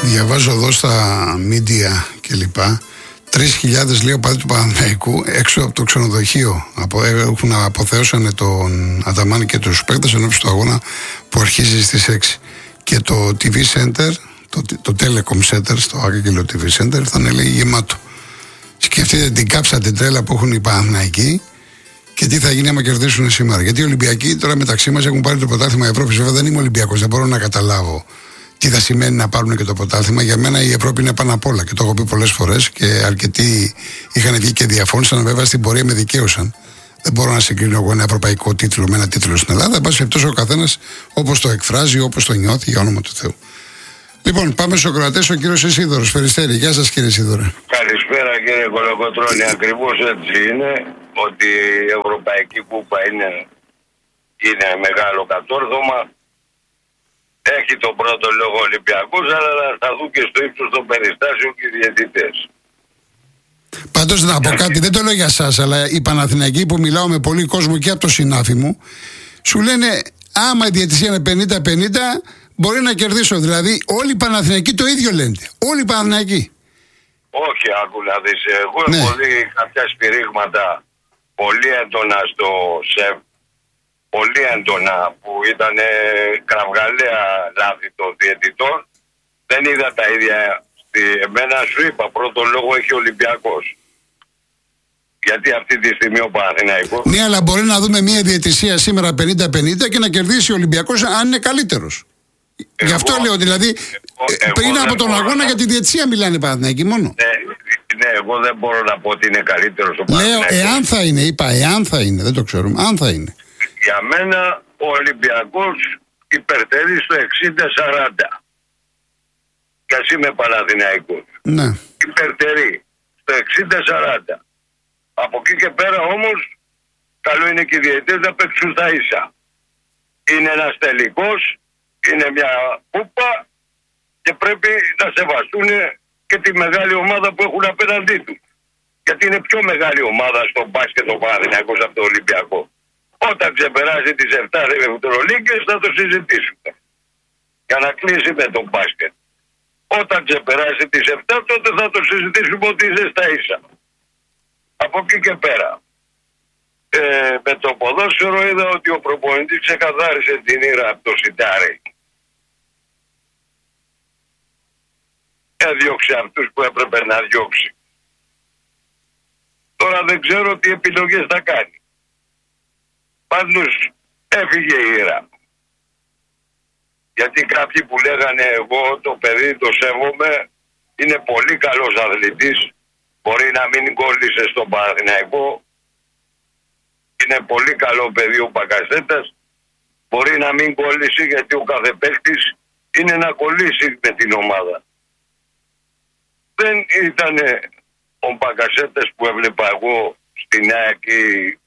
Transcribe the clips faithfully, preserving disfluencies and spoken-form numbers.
Διαβάζω εδώ στα media κλπ. Τρεις χιλιάδες λέει οπαδοί του Παναθηναϊκού έξω από το ξενοδοχείο. Από, έχουν αποθεώσανε τον Αταμάνη και τους παίκτες ενώπιση του αγώνα που αρχίζει στις έξι. Και το τι βι Center, το, το Telecom Center, στο Άγγελο τι βι Center, θα είναι λέει γεμάτο. Σκεφτείτε την κάψα την τρέλα που έχουν οι Παναθηναϊκοί και τι θα γίνει άμα κερδίσουν σήμερα. Γιατί οι Ολυμπιακοί τώρα μεταξύ μας έχουν πάρει το πρωτάθλημα Ευρώπης. Βέβαια δεν είμαι Ολυμπιακός, δεν μπορώ να καταλάβω τι θα σημαίνει να πάρουν και το πρωτάθλημα. Για μένα η Ευρώπη είναι πάνω απ' όλα και το έχω πει πολλές φορές και αρκετοί είχαν βγει και διαφώνησαν. Βέβαια στην πορεία με δικαίωσαν. Δεν μπορώ να συγκρίνω εγώ ένα ευρωπαϊκό τίτλο με ένα τίτλο στην Ελλάδα. Εν πάση περιπτώσει ο καθένας όπως το εκφράζει, όπως το νιώθει, για όνομα του Θεού. Λοιπόν, πάμε στους ακροατές. Ο κύριος Ισίδωρος Περιστέρη. Γεια σας κύριε Ισίδωρε. Καλησπέρα κύριε Κολοκοτρώνη. Ακριβώς έτσι είναι, ότι η Ευρωπαϊκή Κούπα είναι, είναι μεγάλο κατόρθωμα. Έχει τον πρώτο λόγο Ολυμπιακός, αλλά θα σταθούν και στο ύψος των περιστάσεων και οι διαιτητές. Πάντως να πω κάτι, δεν το λέω για σας, αλλά οι Παναθηναϊκοί που μιλάω με πολύ κόσμο και από το συνάφι μου, σου λένε άμα η διαιτησία είναι πενήντα πενήντα, μπορεί να κερδίσω. Δηλαδή όλοι οι Παναθηναϊκοί το ίδιο λένε. Όλοι οι Παναθηναϊκοί. Όχι, άκου να δεις. Εγώ ναι. έχω δει κάποια σπηρίγματα πολύ έντονα στο ΣΕΒ, πολύ έντονα, που ήταν κραυγαλαία λάθη των διαιτητών. Δεν είδα τα ίδια. Εμένα σου είπα, πρώτο λόγο έχει ο Ολυμπιακός. Γιατί αυτή τη στιγμή ο Παναθηναϊκός... Ναι, αλλά μπορεί να δούμε μια διαιτησία σήμερα πενήντα πενήντα και να κερδίσει ο Ολυμπιακός αν είναι καλύτερος. Εγώ, Γι' αυτό λέω, δηλαδή, εγώ, πριν εγώ από τον αγώνα να... για τη διαιτησία μιλάνε Παναθηναϊκοί μόνο. Ναι, ναι, εγώ δεν μπορώ να πω ότι είναι καλύτερος ο Παναθηναϊκός. Λέω, εάν θα είναι, είπα, εάν θα είναι, δεν το ξέρουμε, αν θα είναι. Για μένα ο Ολυμπιακός υπερτερεί στο εξήντα σαράντα. Κι ας είμαι Παναθηναϊκός. Ναι. Υπερτερεί στο εξήντα σαράντα. Από εκεί και πέρα όμως, καλό είναι και οι διαιτητές να παίξουν στα ίσα. Είναι ένας τελικός, είναι μια κούπα και πρέπει να σεβαστούν και τη μεγάλη ομάδα που έχουν απέναντί τους. Γιατί είναι πιο μεγάλη ομάδα στο μπάσκετ ο Παναθηναϊκός από το Ολυμπιακό. Όταν ξεπεράσει τις επτά Ευρωλίγκες θα το συζητήσουμε. Για να κλείσει με τον μπάσκετ. Όταν ξεπεράσει τις επτά τότε θα το συζητήσουμε ότι είσαι στα ίσα. Από εκεί και πέρα. Ε, με το ποδόσφαιρο είδα ότι ο προπονητής ξεκαθάρισε την ήρα από το σιτάρι. Έδιωξε αυτούς που έπρεπε να διώξει. Τώρα δεν ξέρω τι επιλογές θα κάνει. Πάντως έφυγε η ήρα. Γιατί κάποιοι που λέγανε εγώ το παιδί το σέβομαι, είναι πολύ καλός αθλητής, μπορεί να μην κόλλησε στον Παναθηναϊκό, είναι πολύ καλό παιδί ο Μπακασέτας, μπορεί να μην κόλλησε γιατί ο κάθε παίκτης είναι να κολλήσει με την ομάδα. Δεν ήταν ο Μπακασέτας που έβλεπα εγώ στην ΑΕΚ ή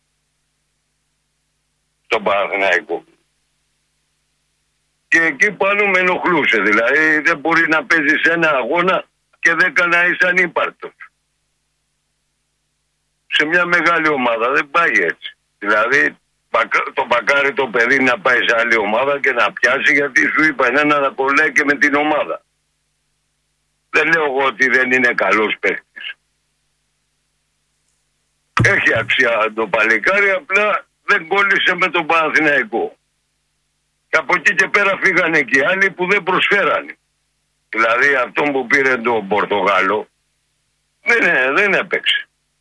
στον Παναθηναϊκό. Και εκεί πάνω με ενοχλούσε. Δηλαδή δεν μπορεί να παίζει σε ένα αγώνα και δεν κανά είσαι ανύπαρκτος. Σε μια μεγάλη ομάδα δεν πάει έτσι. Δηλαδή το μπακάρι το παιδί να πάει σε άλλη ομάδα και να πιάσει, γιατί σου είπα ένα να κολλάει και με την ομάδα. Δεν λέω εγώ ότι δεν είναι καλός παίκτης. Έχει αξία το παλικάρι, απλά δεν κόλλησε με τον Παναθηναϊκό. Και από εκεί και πέρα φύγανε και άλλοι που δεν προσφέρανε. Δηλαδή αυτόν που πήρε τον Πορτογάλο δεν, δεν έπαιξε.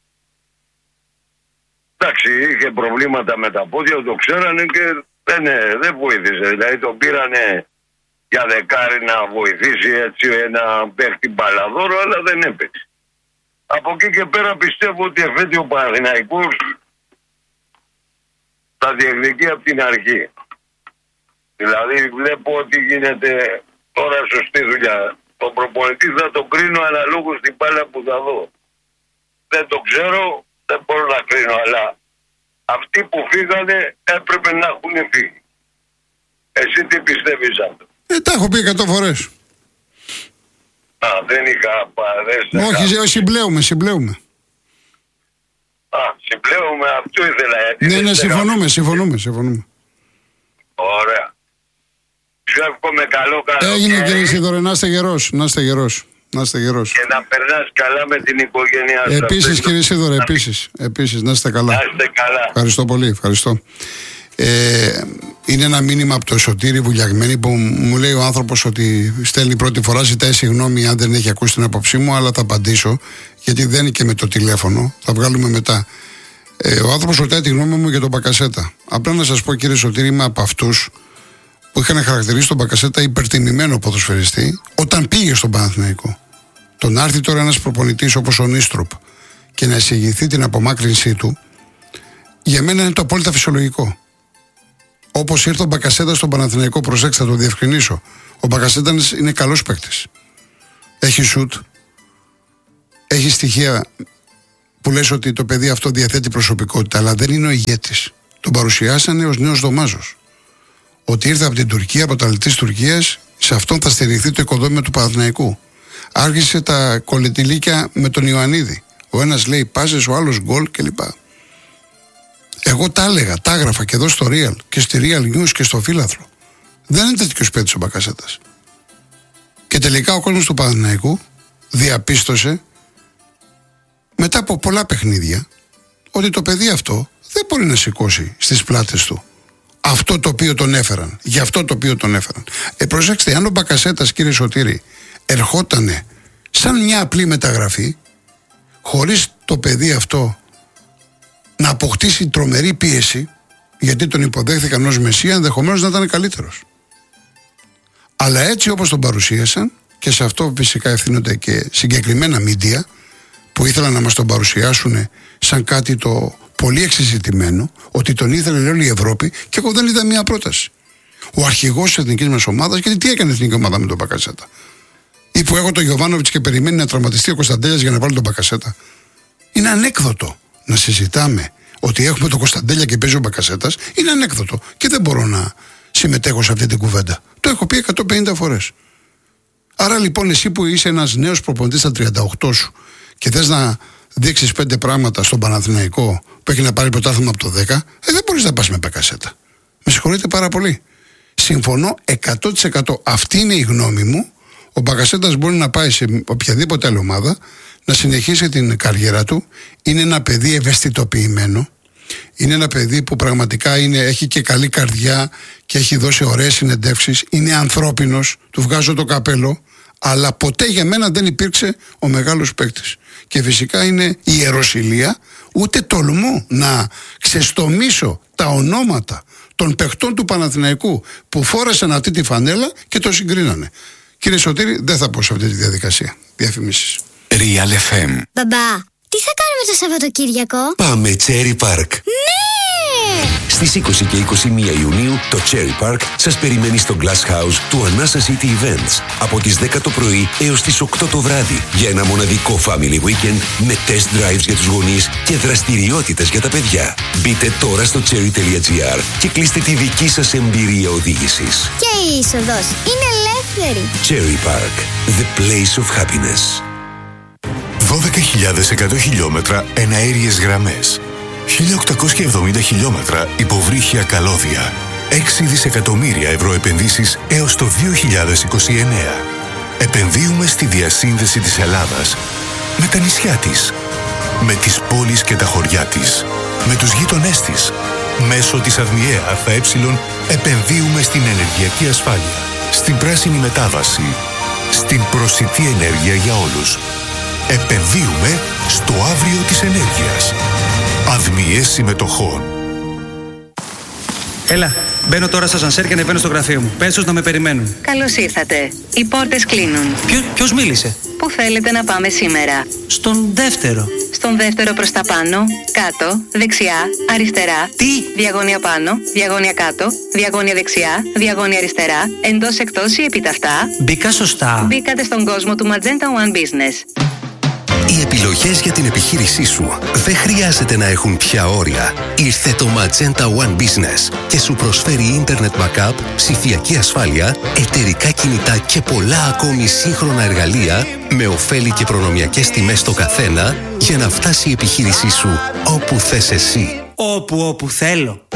Εντάξει, είχε προβλήματα με τα πόδια, το ξέρανε και δεν, δεν βοήθησε. Δηλαδή τον πήρανε για δεκάρι να βοηθήσει έτσι ένα παίχτη μπαλαδόρο, αλλά δεν έπαιξε. Από εκεί και πέρα πιστεύω ότι εφέτει ο Παναθηναϊκός θα διεκδικεί από την αρχή. Δηλαδή βλέπω ότι γίνεται τώρα σωστή δουλειά. Τον προπονητή θα τον κρίνω αναλόγως στην μπάλα που θα δω. Δεν το ξέρω, δεν μπορώ να κρίνω, αλλά αυτοί που φύγανε έπρεπε να έχουν φύγει. Εσύ τι πιστεύεις αυτό? Ε, τα έχω πει εκατό φορές. Α, δεν είχα παρέσει. Όχι, συμπλέουμε, συμπλέουμε. Α, συμπλέουμε, αυτό ήθελα. Ναι, ναι, συμφωνούμε, συμφωνούμε, συμφωνούμε. Ωραία. Σου εύχομαι καλό καλό. Έγινε κύριε Σίδωρε, να είστε γερός, να είστε γερός. Να είστε γερός. Και να περνάς καλά με την οικογένειά σου. Επίσης κύριε Σίδωρε, επίσης, επίσης, να είστε καλά. Να είστε καλά. Ευχαριστώ πολύ, ευχαριστώ. Ε, είναι ένα μήνυμα από το Σωτήρη Βουλιαγμένη που μου λέει ο άνθρωπος ότι στέλνει πρώτη φορά, ζητάει συγγνώμη αν δεν έχει ακούσει την άποψή μου, αλλά θα απαντήσω γιατί δεν είναι και με το τηλέφωνο, θα βγάλουμε μετά. Ε, ο άνθρωπος ρωτάει τη γνώμη μου για τον Μπακασέτα. Απλά να σας πω κύριε Σωτήρη, είμαι από αυτούς που είχαν χαρακτηρίσει τον Μπακασέτα υπερτιμημένο ποδοσφαιριστή όταν πήγε στον Παναθηναϊκό. Το να έρθει τώρα ένας προπονητής όπως ο Νίστροπ και να εισηγηθεί την απομάκρυνσή του, για μένα είναι το απόλυτα φυσιολογικό. Όπως ήρθε ο Μπακασέτας στον Παναθηναϊκό, προσέξτε, θα το διευκρινίσω. Ο Μπακασέτας είναι καλός παίκτης. Έχει σουτ, έχει στοιχεία που λες ότι το παιδί αυτό διαθέτει προσωπικότητα, αλλά δεν είναι ο ηγέτης. Τον παρουσιάσανε ως νέος Δωμάζος. Ότι ήρθε από την Τουρκία, από τα αλητής Τουρκίας, σε αυτόν θα στηριχθεί το οικοδόμημα του Παναθηναϊκού. Άρχισε τα κολετηλίκια με τον Ιωαννίδη. Ο ένας λέει πάσες, ο άλλος γκολ κλπ. Εγώ τα έλεγα, τα έγραφα και εδώ στο Real και στη Real News και στο Φύλαθρο. Δεν είναι τέτοιος παίκτης ο Μπακασέτας. Και τελικά ο κόσμος του Παναθηναϊκού διαπίστωσε μετά από πολλά παιχνίδια ότι το παιδί αυτό δεν μπορεί να σηκώσει στις πλάτες του αυτό το οποίο τον έφεραν. Για αυτό το οποίο τον έφεραν. Ε, προσέξτε, αν ο Μπακασέτας, κύριε Σωτήρη, ερχότανε σαν μια απλή μεταγραφή, χωρίς το παιδί αυτό να αποκτήσει τρομερή πίεση, γιατί τον υποδέχθηκαν ως Μεσσία, ενδεχομένως να ήταν καλύτερος. Αλλά έτσι όπως τον παρουσίασαν, και σε αυτό φυσικά ευθύνονται και συγκεκριμένα μίντια που ήθελαν να μας τον παρουσιάσουν σαν κάτι το πολύ εξεζητημένο, ότι τον ήθελε όλη η Ευρώπη, και εγώ δεν είδα μία πρόταση. Ο αρχηγός της εθνικής μας ομάδας, γιατί τι έκανε η εθνική ομάδα με τον Μπακασέτα? Ή που έχω τον Γιοβάνοβιτς και περιμένει να τραυματιστεί ο Κωνσταντέλιας για να βάλει τον Μπακασέτα. Είναι ανέκδοτο να συζητάμε ότι έχουμε τον Κωνσταντέλια και παίζει ο Μπακασέτας. Είναι ανέκδοτο και δεν μπορώ να συμμετέχω σε αυτή την κουβέντα. Το έχω πει εκατόν πενήντα φορές. Άρα λοιπόν, εσύ που είσαι ένας νέος προπονητής στα τριάντα οκτώ σου και θες να δείξεις πέντε πράγματα στον Παναθηναϊκό που έχει να πάρει πρωτάθλημα από το δέκα, ε, δεν μπορείς να πας με Μπακασέτα. Με συγχωρείτε πάρα πολύ. Συμφωνώ εκατό τοις εκατό. Αυτή είναι η γνώμη μου. Ο Μπακασέτας μπορεί να πάει σε οποιαδήποτε άλλη ομάδα, να συνεχίσει την καριέρα του. Είναι ένα παιδί ευαισθητοποιημένο. Είναι ένα παιδί που πραγματικά είναι, έχει και καλή καρδιά και έχει δώσει ωραίες συνεντεύξεις. Είναι ανθρώπινος, του βγάζω το καπέλο, αλλά ποτέ για μένα δεν υπήρξε ο μεγάλος παίκτης. Και φυσικά είναι η ιεροσυλία, ούτε τολμώ να ξεστομίσω τα ονόματα των παιχτών του Παναθηναϊκού που φόρεσαν αυτή τη φανέλα και το συγκρίνανε. Κύριε Σωτήρη, δεν θα πω σε αυτή τη διαδικασία. Διαφημίσεις. Real εφ εμ. Μπαμπά, τι θα κάνουμε το Σαββατοκύριακο? Πάμε Cherry Park. Ναι! Στις είκοσι και είκοσι μία Ιουνίου το Cherry Park σας περιμένει στο Glass House του Anasa City Events από τις δέκα το πρωί έως τις οκτώ το βράδυ για ένα μοναδικό family weekend με test drives για τους γονείς και δραστηριότητες για τα παιδιά. Μπείτε τώρα στο cherry τελεία gr και κλείστε τη δική σας εμπειρία οδήγησης. Και η είσοδος είναι ελεύθερη. Cherry Park, the place of happiness. δώδεκα χιλιάδες εκατό χιλιόμετρα εναέριες γραμμές, χίλια οκτακόσια εβδομήντα χιλιόμετρα υποβρύχια καλώδια, έξι δισεκατομμύρια ευρώ επενδύσεις έως το δύο χιλιάδες είκοσι εννέα. Επενδύουμε στη διασύνδεση της Ελλάδας με τα νησιά της, με τις πόλεις και τα χωριά της, με τους γείτονές της. Μέσω της ΑΔΜΙΕ ΑΕ επενδύουμε στην ενεργειακή ασφάλεια, στην πράσινη μετάβαση, στην προσιτή ενέργεια για όλους. Επενδύουμε στο αύριο της ενέργειας. ΑΔΜΙΕ συμμετοχών. Έλα, μπαίνω τώρα στα σανσέρ και ανεβαίνω στο γραφείο μου. Πες τους να με περιμένουν. Καλώς ήρθατε. Οι πόρτες κλείνουν. Ποιο, ποιος μίλησε? Πού θέλετε να πάμε σήμερα? Στον δεύτερο. Στον δεύτερο προς τα πάνω, κάτω, δεξιά, αριστερά. Τι? Διαγώνια πάνω, διαγώνια κάτω, διαγώνια δεξιά, διαγώνια αριστερά, εντός εκτός ή επιταυτά. Μπήκα σωστά. Μπήκατε στον κόσμο του Magenta One Business. Οι επιλογές για την επιχείρησή σου δεν χρειάζεται να έχουν πια όρια. Ήρθε το Magenta One Business και σου προσφέρει Internet Backup, ψηφιακή ασφάλεια, εταιρικά κινητά και πολλά ακόμη σύγχρονα εργαλεία με ωφέλη και προνομιακές τιμές στο καθένα για να φτάσει η επιχείρησή σου όπου θες εσύ. Όπου όπου θέλω.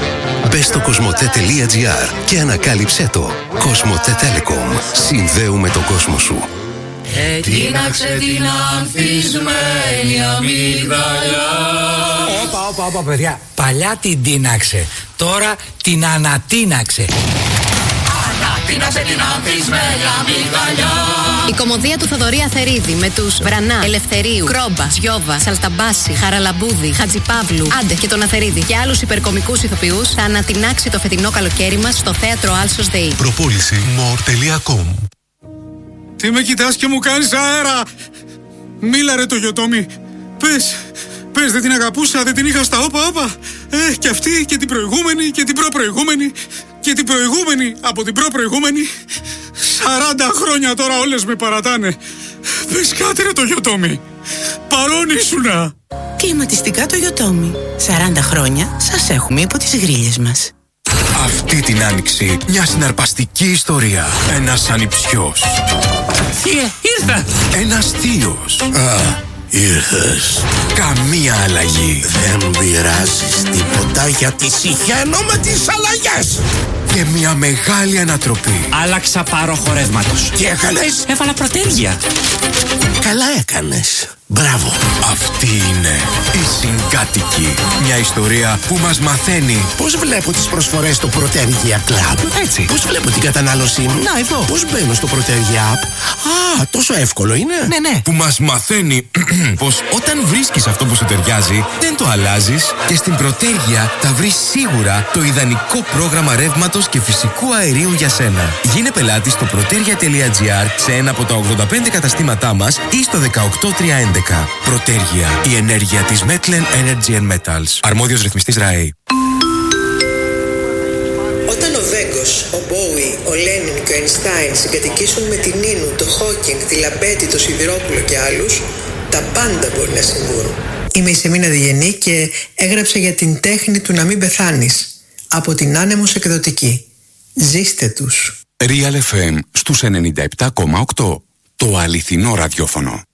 Μπες στο κοσμοτέ τελεία τζι άρ και ανακάλυψέ το. Κοσμοτέ Telecom. Συνδέουμε τον κόσμο σου. Ετίναξε την ανθισμένη αμυγδαλιά. Όπα, όπα, όπα, παιδιά. Παλιά την τίναξε. Τώρα την ανατίναξε. Ανατίναξε την ανθισμένη αμυγδαλιά. Η κωμωδία του Θοδωρή Αθερίδη με τους Βρανά, Ελευθερίου, Κρόμπα, Τζιόβα, Σαλταμπάση, Χαραλαμπούδη, Χατζιπαύλου, Άντε και τον Αθερίδη και άλλους υπερκομικούς ηθοποιούς θα ανατινάξει το φετινό καλοκαίρι μας στο θέατρο Άλσος ΔΕΗ. Προπόληση more τελεία com. Τι με κοιτάς και μου κάνεις αέρα! Μίλα ρε το Γιωτόμι! Πες, πες δεν την αγαπούσα, δεν την είχα στα όπα όπα! Ε, και αυτή και την προηγούμενη και την προπροηγούμενη και την προηγούμενη από την προπροηγούμενη. Σαράντα χρόνια τώρα όλες με παρατάνε. Πες κάτι ρε το Γιωτόμι! Παρόν ήσουνα! Κλιματιστικά το Γιωτόμι. Σαράντα χρόνια σας έχουμε υπό τις γρίλες μας. Αυτή την άνοιξη μια συναρπαστική ιστορία. Ένας ανιψιός. Θεία, ήρθα! Ένας θείος. Α, ήρθες. Καμία αλλαγή. Δεν πειράζεις τίποτα γιατί συχαίνω με τις αλλαγές. Και μια μεγάλη ανατροπή. Άλλαξα πάροχο ρεύματος. Τι έκανες? Έβαλα προτέρια. Καλά έκανες. Μπράβο. Αυτή είναι η Συγκάτοικη. Μια ιστορία που μας μαθαίνει πώς βλέπω τις προσφορές στο Protergia Club. Έτσι. Πώς βλέπω την κατανάλωσή μου. Να, εδώ. Πώς μπαίνω στο Protergia App. Α, τόσο εύκολο είναι. Ναι, ναι. Που μας μαθαίνει πως όταν βρίσκεις αυτό που σου ταιριάζει, δεν το αλλάζεις και στην Protergia θα βρεις σίγουρα το ιδανικό πρόγραμμα ρεύματος και φυσικού αερίου για σένα. Γίνε πελάτης στο protergia τελεία τζι άρ σε ένα από τα ογδόντα πέντε καταστήματά μας ή στο δεκαοκτώ τριακόσια έντεκα. Protergia, η ενέργεια της Metlen Energy and Metals. Αρμόδιος ρυθμιστής ΡΑΕ. Όταν ο Βέγκος, ο Μπόουι, ο Λένιν και ο Αϊνστάιν συγκατοικήσουν με την Νίνου, το Χόκινγκ, τη Λαμπέτη, το Σιδηρόπουλο και άλλους, τα πάντα μπορεί να συμβούν. Είμαι η Σεμίνα Διγενή και έγραψα για την τέχνη του να μην πεθάνεις. Από την Άνεμος Εκδοτική. Ζήστε τους. Real εφ εμ στους ενενήντα επτά κόμμα οκτώ. Το αληθινό ραδιόφωνο.